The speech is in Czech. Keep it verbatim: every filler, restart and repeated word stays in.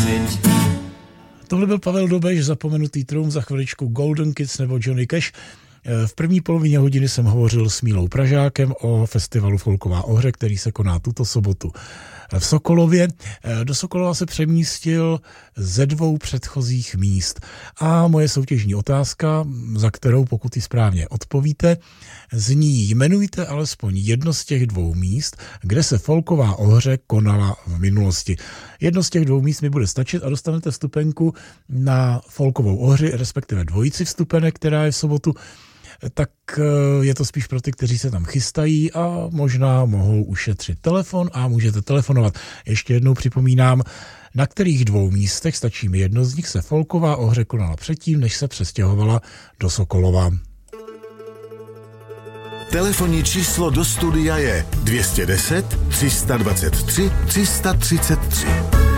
změnit. Tohle byl Pavel Dobeš, Zapomenutý trům, za chviličku Golden Kids nebo Johnny Cash. V první polovině hodiny jsem hovořil s Mílou Pražákem o festivalu Folková Ohře, který se koná tuto sobotu v Sokolově. Do Sokolova se přemístil ze dvou předchozích míst. A moje soutěžní otázka, za kterou, pokud ji správně odpovíte, zní: jmenujte alespoň jedno z těch dvou míst, kde se Folková Ohře konala v minulosti. Jedno z těch dvou míst mi bude stačit a dostanete vstupenku na Folkovou Ohři, respektive dvojici vstupenek, která je v sobotu. Tak je to spíš pro ty, kteří se tam chystají a možná mohou ušetřit telefon a můžete telefonovat. Ještě jednou připomínám, na kterých dvou místech, stačí mi jedno z nich, se Folková Ohře konala předtím, než se přestěhovala do Sokolova. Telefonní číslo do studia je dvě stě deset, tři sta dvacet tři, tři sta třicet tři.